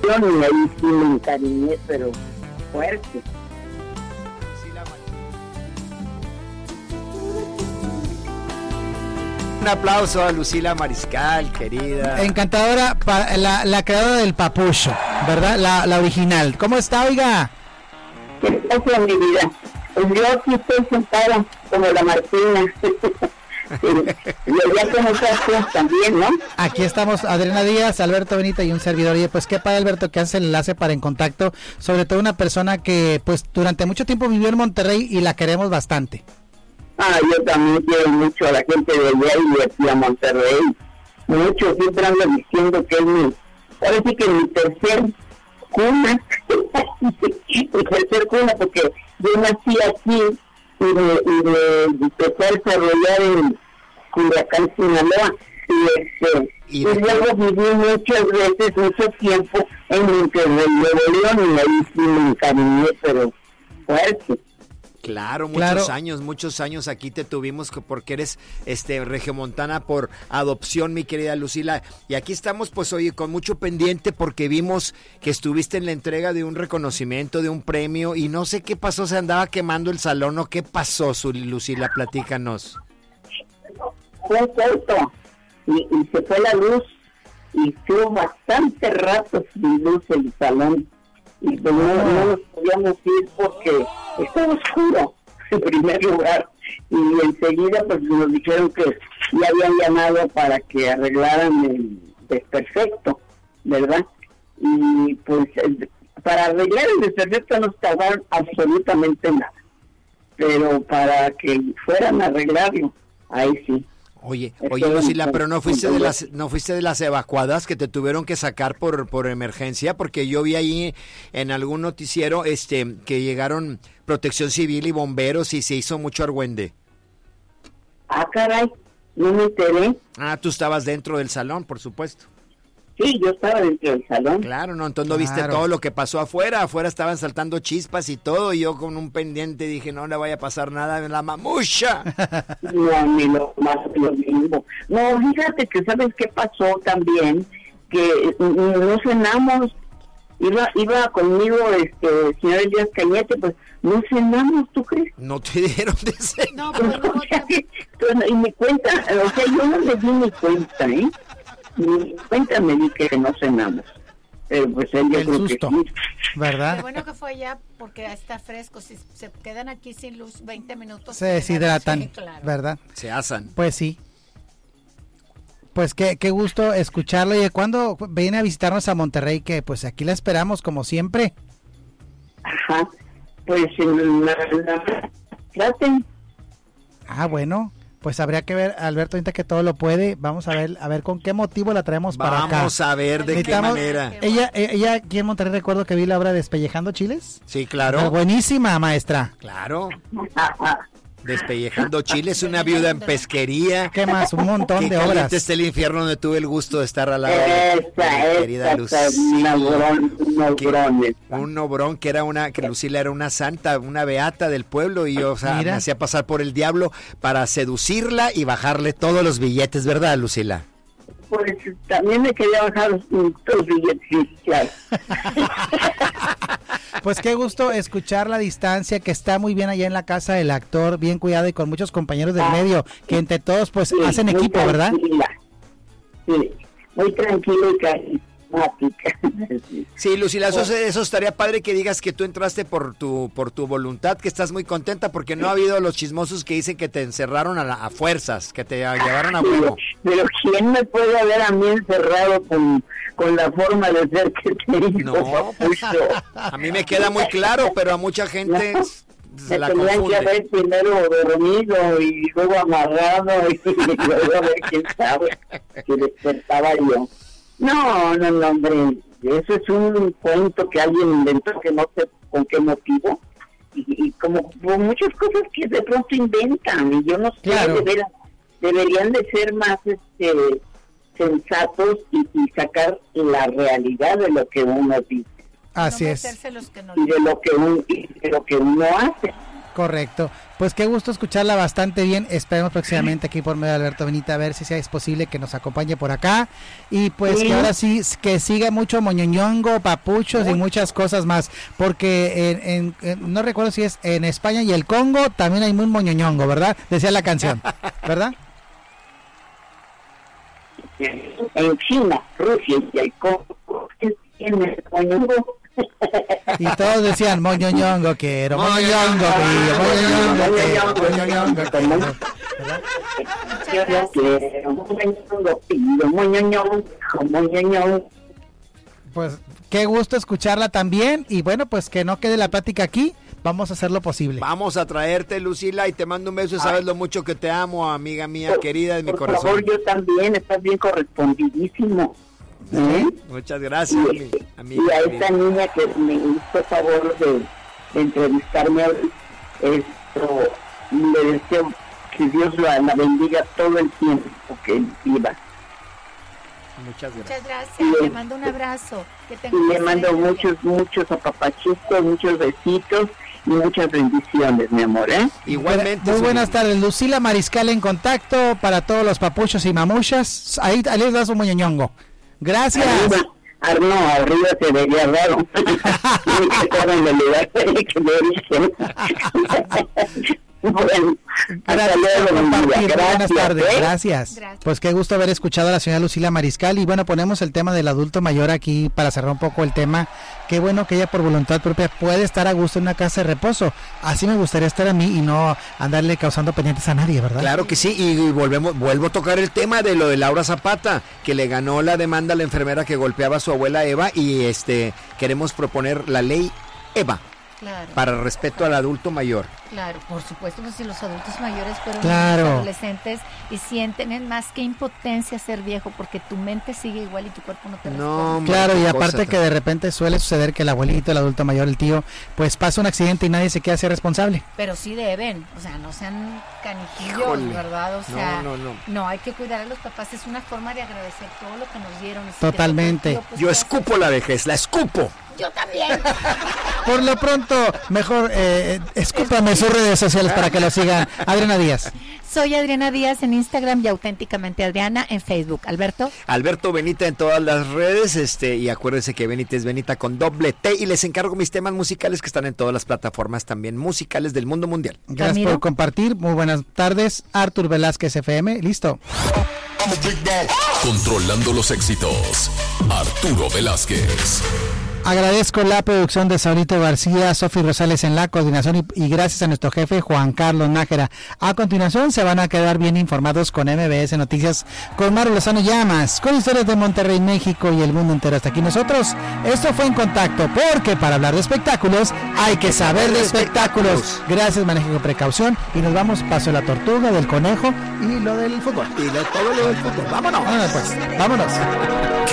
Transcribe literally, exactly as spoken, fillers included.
Revolución y ahí sí me encariñé, pero fuerte. Un aplauso a Lucila Mariscal, querida. Encantadora, pa, la, la creadora del Papucho, ¿verdad? La, la original. ¿Cómo está, oiga? ¿Qué pasa, mi vida? Pues yo aquí estoy sentada como la Martina. Y ya con otras cosas también, ¿no? Aquí estamos, Adriana Díaz, Alberto Benita y un servidor. Y pues qué padre, Alberto, que hace el enlace para En Contacto, sobre todo una persona que pues durante mucho tiempo vivió en Monterrey y la queremos bastante. Ah, yo también quiero mucho a la gente de allá y de aquí a Monterrey. Mucho, siempre ando diciendo que es mi, ahora sí que mi tercer cuna, mi tercer cuna, porque yo nací aquí y me, y me empecé a desarrollar en Culiacán, Sinaloa, y este, y, y luego viví muchas veces, mucho tiempo en Monterrey, Nuevo León, y ahí sí me encariñé, pero fuerte. Claro, muchos claro. años, muchos años aquí te tuvimos porque eres este regiomontana por adopción, mi querida Lucila. Y aquí estamos, pues, oye, con mucho pendiente porque vimos que estuviste en la entrega de un reconocimiento, de un premio, y no sé qué pasó, se andaba quemando el salón, ¿o qué pasó, Lucila? Platícanos. Fue corto, y, y se fue la luz, y estuvo bastante rato sin luz el salón. Y pues no, no nos podíamos ir porque estaba oscuro en primer lugar, y enseguida pues nos dijeron que ya habían llamado para que arreglaran el desperfecto, ¿verdad? Y pues para arreglar el desperfecto no tardaron absolutamente nada, pero para que fueran a arreglarlo, ahí sí. Oye, oye Lucila, pero no fuiste de las no fuiste de las evacuadas que te tuvieron que sacar por por emergencia, porque yo vi ahí en algún noticiero este que llegaron Protección Civil y bomberos y se hizo mucho argüende. Ah, caray, no me enteré. Ah, tú estabas dentro del salón, por supuesto. Sí, yo estaba dentro del salón. Claro, no, entonces no claro. viste todo lo que pasó afuera. Afuera estaban saltando chispas y todo, y yo con un pendiente dije, no le vaya a pasar nada en la mamucha. No, ni lo más lo mismo. No, fíjate que sabes qué pasó también, que no cenamos. Iba iba conmigo este señor Elías Cañete, pues no cenamos, ¿tú crees? No te dieron de cenar. No, pues no, o sea, que, y me cuenta, o sea, yo no me di ni cuenta, ¿eh? Ni cuenta me di que no cenamos. Pero pues él yo el creo susto, que sí. ¿verdad? Qué bueno que fue allá porque está fresco. Si se quedan aquí sin luz veinte minutos Se deshidratan, sí, claro. ¿verdad? Se asan. Pues sí. Pues qué, qué gusto escucharlo. ¿Y cuándo viene a visitarnos a Monterrey? Que pues aquí la esperamos como siempre. Ajá, pues en la, la traten. Ah, bueno, pues habría que ver, Alberto, ahorita que todo lo puede, vamos a ver a ver con qué motivo la traemos para acá. Vamos a ver de qué manera. Ella, ella aquí en Monterrey, recuerdo que vi la obra Despellejando Chiles. Sí, claro. Ah, buenísima, maestra. Claro. Despellejando chiles, una viuda en pesquería. ¿Qué más? Un montón Qué de obras. caliente está el infierno, donde tuve el gusto de estar al lado de Esa, mi querida esa, Lucila. un obrón, un obrón, esa. Un obrón que era una, que Lucila era una santa, una beata del pueblo, y yo, o sea, Mira. me hacía pasar por el diablo para seducirla y bajarle todos los billetes, ¿verdad, Lucila? Pues también me quería bajar los, los billetes, claro. Pues qué gusto escuchar la distancia, que está muy bien allá en la casa del actor, bien cuidado y con muchos compañeros del medio, que entre todos pues Sí, hacen muy equipo, ¿verdad? tranquila. Sí, muy tranquila y carismática. Sí, Lucila, eso, eso estaría padre que digas que tú entraste por tu por tu voluntad, que estás muy contenta, porque no ha habido los chismosos que dicen que te encerraron a, la, a fuerzas, que te llevaron a huevo. Pero ¿quién me puede haber a mí encerrado con, con la forma de ser que te hizo? No, pues, a mí me queda muy claro, pero a mucha gente No, se me la tenían confunde. que haber primero dormido y luego amarrado y luego a ver quién sabe que despertaba yo. No, no, no, hombre, eso es un cuento que alguien inventó, que no sé con qué motivo, y, y como, como muchas cosas que de pronto inventan, y yo no sé, Claro. de veras, deberían de ser más este sensatos y, y sacar la realidad de lo que uno dice Así no es. meterse los que no y de lo que uno, y de lo que uno hace. Correcto. Pues qué gusto escucharla bastante bien. Esperemos próximamente aquí por medio de Alberto Benita a ver si sea es posible que nos acompañe por acá. Y pues Sí. que ahora sí, que siga mucho moñoñongo, papuchos y muchas cosas más. Porque en, en- en- no recuerdo si es en España y el Congo también hay muy moñoñongo, ¿verdad? Decía la canción, ¿verdad? En China, Rusia y el Congo tienen el moñongo. Y todos decían moñoñongo quiero, moñoñongo pillo, moñoñongo quiero, moñoñongo quiero. Yo no quiero moñongo, pido moñoñongo, moñoñongo. Pues qué gusto escucharla también y bueno, pues que no quede la plática aquí, vamos a hacer lo posible. Vamos a traerte, Lucila, y te mando un beso y sabes lo mucho que te amo, amiga mía, Por- querida de mi por corazón. favor, yo también, estás bien correspondidísimo. ¿Eh? Muchas gracias, mi Y, amiga. y a querida. esta niña que me hizo favor de, de entrevistarme hoy, esto, le deseo que Dios la, la bendiga todo el tiempo que viva. Muchas gracias. Muchas gracias, Sí. le mando un abrazo. Que tenga Y un le mando excelente muchos, muchos apapachitos, muchos besitos y muchas bendiciones, mi amor, ¿eh? Igualmente. Muy buenas Zulita. tardes, Lucila Mariscal en contacto para todos los papuchos y mamuchas. Ahí, ahí les das un moñoñongo. Gracias. Arriba, ah, no, arriba te vería raro. Tiene que estar en el lugar que de origen. Bueno, hasta Gracias luego, por mi vida. compartir. Buenas Gracias, tardes, ¿eh? gracias. Gracias. Pues qué gusto haber escuchado a la señora Lucila Mariscal y bueno, ponemos el tema del adulto mayor aquí para cerrar un poco el tema. Qué bueno que ella por voluntad propia puede estar a gusto en una casa de reposo. Así me gustaría estar a mí y no andarle causando pendientes a nadie, ¿verdad? Claro que sí, y, y volvemos, vuelvo a tocar el tema de lo de Laura Zapata, que le ganó la demanda a la enfermera que golpeaba a su abuela Eva, y este queremos proponer la ley Eva Claro, para respeto al adulto mayor. claro, por supuesto, pues si los adultos mayores fueron Claro. niños, adolescentes y sienten es más que impotencia ser viejo porque tu mente sigue igual y tu cuerpo no te No, responde. hombre, Claro, y qué aparte cosa que tan- de repente suele suceder que el abuelito, el adulto mayor, el tío, pues pasa un accidente y nadie se queda ser responsable. Pero sí deben, o sea, no sean canijillos, Híjole. ¿verdad? O sea, No, no, no. hay que cuidar a los papás, es una forma de agradecer todo lo que nos dieron. Y si te Totalmente. tocó, pues, Yo ¿qué escupo la vejez, la escupo. haces? Yo también. Por lo pronto, mejor eh, escúpame sus redes sociales para que lo sigan. Adriana Díaz. Soy Adriana Díaz en Instagram y auténticamente Adriana en Facebook. Alberto. Alberto Benita en todas las redes, este, y acuérdense que Benita es Benita con doble T, y les encargo mis temas musicales que están en todas las plataformas también musicales del mundo mundial. Gracias Ramiro. por compartir. Muy buenas tardes. Artur Velázquez F M. Listo. Controlando los éxitos. Arturo Velázquez. Agradezco la producción de Saurito García, Sofi Rosales en la coordinación y, y gracias a nuestro jefe Juan Carlos Nájera. A continuación se van a quedar bien informados con M B S Noticias con Mario Lozano Llamas, con historias de Monterrey, México y el mundo entero. Hasta aquí nosotros. Esto fue En Contacto, porque para hablar de espectáculos hay que saber de espectáculos. Gracias, maneje con precaución y nos vamos paso la tortuga, del conejo y lo del fútbol. Y lo- todo lo del fútbol. Vámonos. Vámonos pues, vámonos.